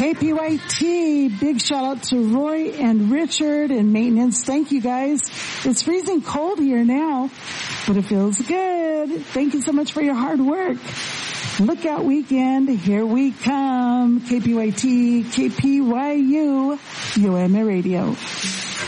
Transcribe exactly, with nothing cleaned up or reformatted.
K P Y T, big shout out to Roy and Richard in maintenance. Thank you guys. It's freezing cold here now, but it feels good. Thank you so much for your hard work. Lookout weekend, here we come. K P Y T, K P Y U, U M A Radio.